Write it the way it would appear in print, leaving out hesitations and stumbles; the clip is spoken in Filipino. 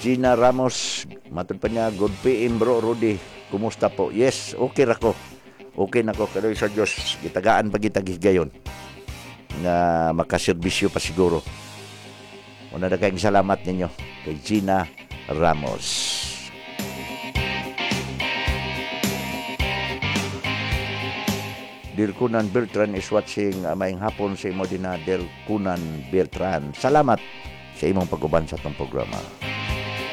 Gina Ramos, matod pa niya, good PM bro, Rudy. Kumusta po? Yes, okay rako. Okay na ko. Kaloy sa Diyos, gitagaan pa kita gigayon na makaserbisyo pa siguro. Una na kayong salamat ninyo kay Gina Ramos. Del Cunan Bertran is watching maing hapon sa imo din na Del Cunan Bertran. Salamat sa imong pag-uban sa itong programa.